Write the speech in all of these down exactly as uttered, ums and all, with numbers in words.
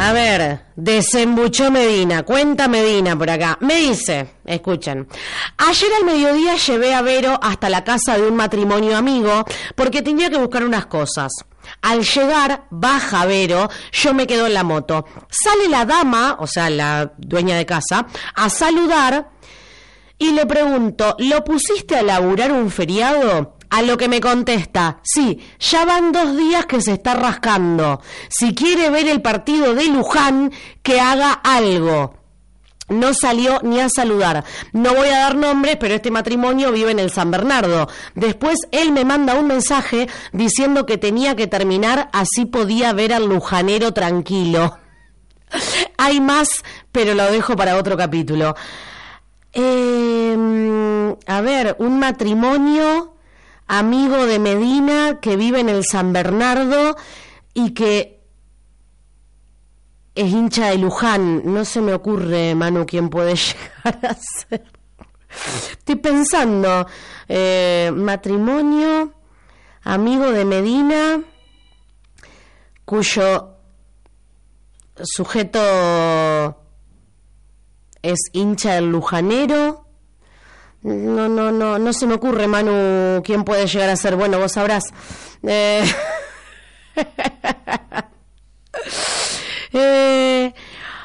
A ver, desembuchó Medina, cuenta Medina por acá. Me dice, escuchen, ayer al mediodía llevé a Vero hasta la casa de un matrimonio amigo porque tenía que buscar unas cosas. Al llegar, baja Vero, yo me quedo en la moto. Sale la dama, o sea, la dueña de casa, a saludar y le pregunto, ¿lo pusiste a laburar un feriado? A lo que me contesta, sí, ya van dos días que se está rascando. Si quiere ver el partido de Luján, que haga algo. No salió ni a saludar. No voy a dar nombres, pero este matrimonio vive en el San Bernardo. Después él me manda un mensaje diciendo que tenía que terminar, así podía ver al lujanero tranquilo. Hay más, pero lo dejo para otro capítulo. Eh, a ver, un matrimonio amigo de Medina que vive en el San Bernardo y que es hincha de Luján. No se me ocurre, Manu, quién puede llegar a ser. Estoy pensando, eh, matrimonio amigo de Medina cuyo sujeto es hincha del lujanero. No, no, no, no se me ocurre, Manu, quién puede llegar a ser. Bueno, vos sabrás. Eh... eh...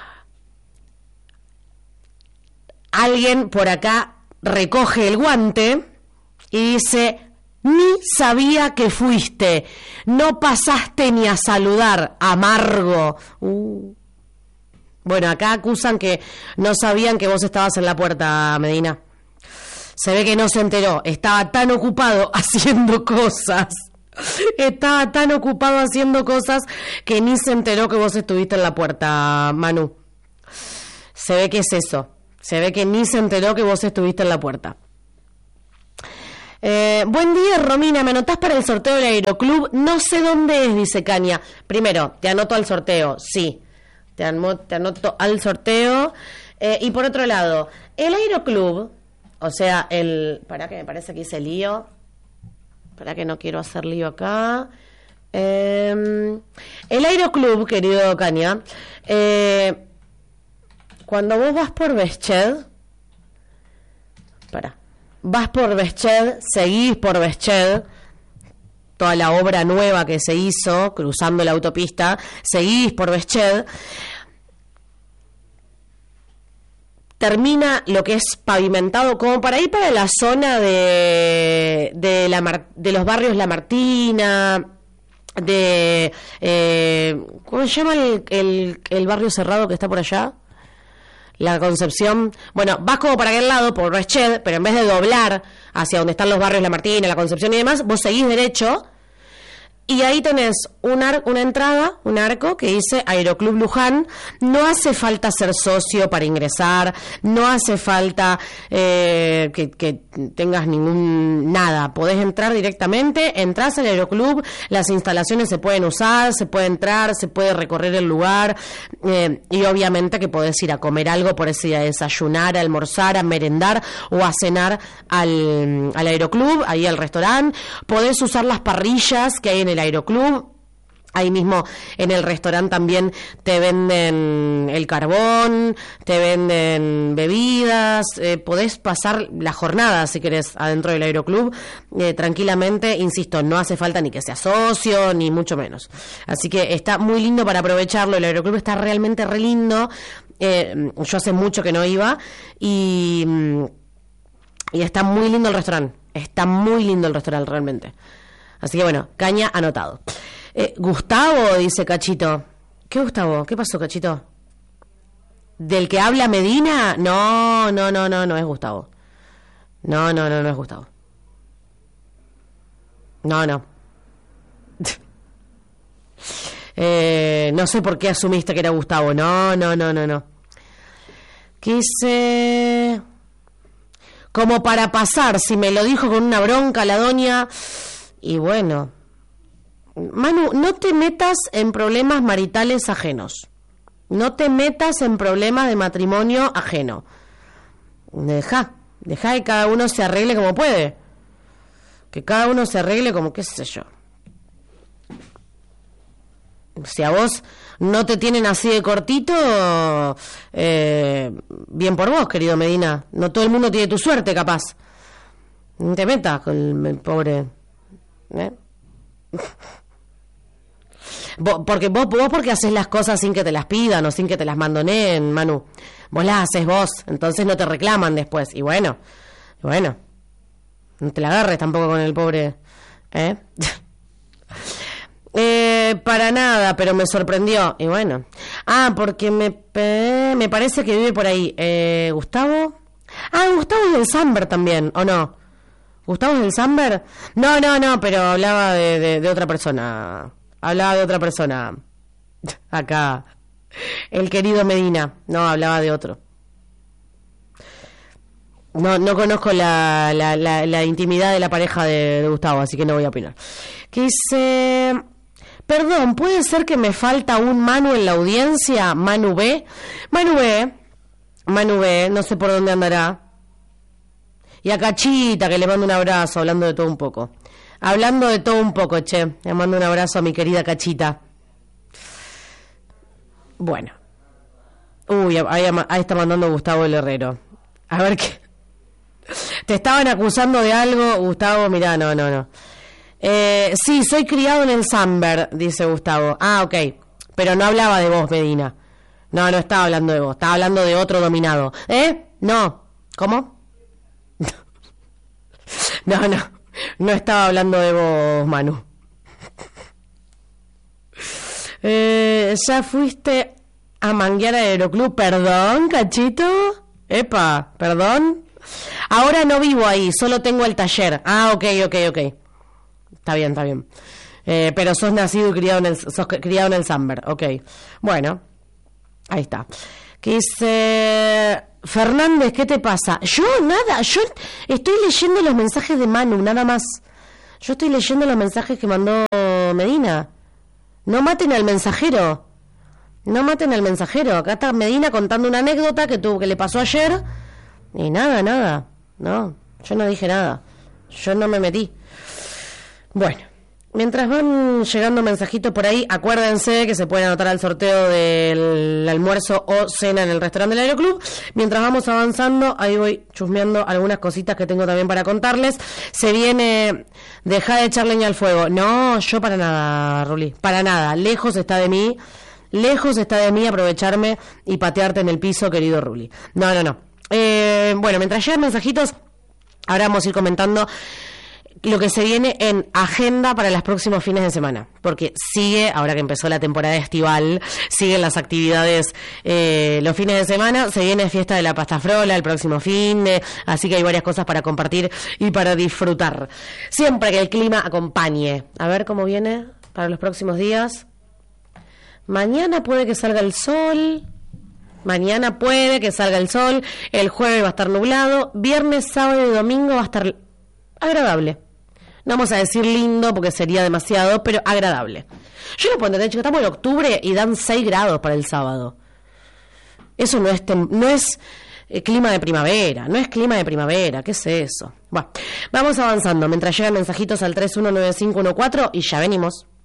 Alguien por acá recoge el guante y dice, ni sabía que fuiste, no pasaste ni a saludar, amargo. Uh. Bueno, acá acusan que no sabían que vos estabas en la puerta, Medina. Se ve que no se enteró, estaba tan ocupado haciendo cosas, estaba tan ocupado haciendo cosas que ni se enteró que vos estuviste en la puerta, Manu. Se ve que es eso, se ve que ni se enteró que vos estuviste en la puerta. Eh, buen día, Romina, ¿me anotás para el sorteo del Aeroclub? No sé dónde es, dice Caña. Primero, te anoto al sorteo, sí, te, anoto, te anoto al sorteo. Eh, y por otro lado, el Aeroclub... O sea, el... Pará que me parece que hice lío. Pará que no quiero hacer lío acá. Eh, el Aeroclub, querido Caña, eh, cuando vos vas por Besched, pará, vas por Besched, seguís por Besched, toda la obra nueva que se hizo, cruzando la autopista, seguís por Besched, termina lo que es pavimentado como para ir para la zona de de, la, de los barrios La Martina, de eh, ¿cómo se llama el, el, el barrio cerrado que está por allá? La Concepción. Bueno, vas como para aquel lado, por Besched, pero en vez de doblar hacia donde están los barrios La Martina, La Concepción y demás, vos seguís derecho. Y ahí tenés un ar- una entrada, un arco que dice Aeroclub Luján. No hace falta ser socio para ingresar, no hace falta eh, que, que tengas ningún nada. Podés entrar directamente, entrás al Aeroclub, las instalaciones se pueden usar, se puede entrar, se puede recorrer el lugar eh, y obviamente que podés ir a comer algo, podés ir a desayunar, a almorzar, a merendar o a cenar al, al Aeroclub, ahí al restaurante. Podés usar las parrillas que hay en el Aeroclub. Ahí mismo en el restaurante también te venden el carbón, te venden bebidas, eh, podés pasar la jornada si querés adentro del Aeroclub eh, tranquilamente. Insisto, no hace falta ni que seas socio ni mucho menos, así que está muy lindo para aprovecharlo. El Aeroclub está realmente re lindo. eh, yo hace mucho que no iba y, y está muy lindo el restaurante, está muy lindo el restaurante realmente. Así que bueno, Caña anotado. Eh, Gustavo, dice Cachito. ¿Qué Gustavo? ¿Qué pasó, Cachito? ¿Del que habla Medina? No, no, no, no, no es Gustavo. No, no, no, no es Gustavo. No, no. eh, no sé por qué asumiste que era Gustavo. No, no, no, no, no. Quise... Como para pasar, si me lo dijo con una bronca la doña... Y bueno, Manu, no te metas en problemas maritales ajenos. No te metas en problemas de matrimonio ajeno. Deja, deja que cada uno se arregle como puede. Que cada uno se arregle como qué sé yo. Si a vos no te tienen así de cortito, eh, bien por vos, querido Medina. No todo el mundo tiene tu suerte, capaz. No te metas con el, el pobre... ¿eh? Vos, porque vos, vos porque haces las cosas sin que te las pidan o sin que te las mandoneen, Manu. Vos las haces vos, entonces no te reclaman después. Y bueno, bueno, no te la agarres tampoco con el pobre, ¿eh? eh para nada, pero me sorprendió. Y bueno, ah, porque me me parece que vive por ahí. Eh, Gustavo. Ah, Gustavo es del Samber también, ¿o no? ¿Gustavo es del Samber? No, no, no, pero hablaba de, de, de otra persona. Hablaba de otra persona. Acá. El querido Medina. No, hablaba de otro. No, no conozco la, la, la, la intimidad de la pareja de, de Gustavo, así que no voy a opinar. Que dice... Perdón, ¿puede ser que me falta un Manu en la audiencia? Manu B. Manu B. Manu B. No sé por dónde andará. Y a Cachita, que le mando un abrazo, hablando de todo un poco. Hablando de todo un poco, che. Le mando un abrazo a mi querida Cachita. Bueno. Uy, ahí, ahí está mandando Gustavo el Herrero. A ver qué. Te estaban acusando de algo, Gustavo. Mirá, no, no, no. Eh, sí, soy criado en el Samber, dice Gustavo. Ah, ok. Pero no hablaba de vos, Medina. No, no estaba hablando de vos. Estaba hablando de otro dominado. ¿Eh? No. ¿Cómo? No, no, no estaba hablando de vos, Manu. Eh, ¿Ya fuiste a manguear a Aeroclub? Perdón, Cachito. Epa, perdón. Ahora no vivo ahí, solo tengo el taller. Ah, ok, ok, ok. Está bien, está bien. Eh, pero sos nacido y criado en el, sos criado en el Samber, ok. Bueno, ahí está. Que dice... Fernández, ¿qué te pasa? Yo nada, yo estoy leyendo los mensajes de Manu, nada más. Yo estoy leyendo los mensajes que mandó Medina. No maten al mensajero. No maten al mensajero. Acá está Medina contando una anécdota que tuvo, que le pasó ayer. Y nada, nada. No, yo no dije nada. Yo no me metí. Bueno. Mientras van llegando mensajitos por ahí, acuérdense que se pueden anotar al sorteo del almuerzo o cena en el restaurante del Aeroclub. Mientras vamos avanzando, ahí voy chusmeando algunas cositas que tengo también para contarles. Se viene, deja de echar leña al fuego. No, yo para nada, Ruli, para nada. Lejos está de mí, lejos está de mí aprovecharme y patearte en el piso, querido Ruli. No, no, no. Eh, bueno, mientras llegan mensajitos, ahora vamos a ir comentando lo que se viene en agenda para los próximos fines de semana, porque sigue, ahora que empezó la temporada estival, siguen las actividades eh, los fines de semana, se viene fiesta de la pasta frola el próximo fin de, así que hay varias cosas para compartir y para disfrutar, siempre que el clima acompañe. A ver cómo viene para los próximos días. Mañana puede que salga el sol, mañana puede que salga el sol, el jueves va a estar nublado, viernes, sábado y domingo va a estar agradable. No vamos a decir lindo porque sería demasiado, pero agradable. Yo no puedo entender, chicos, estamos en octubre y dan seis grados para el sábado. Eso no es tem- no es eh, clima de primavera, no es clima de primavera, ¿qué es eso? Bueno, vamos avanzando mientras llegan mensajitos al tres uno nueve cinco uno cuatro y ya venimos.